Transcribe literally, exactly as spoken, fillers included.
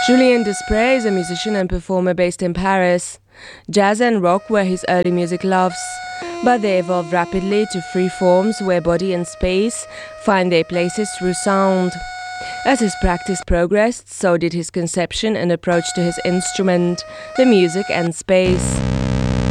Julien Desprez is a musician and performer based in Paris. Jazz and rock were his early music loves, but they evolved rapidly to free forms where body and space find their places through sound. As his practice progressed, so did his conception and approach to his instrument, the music and space.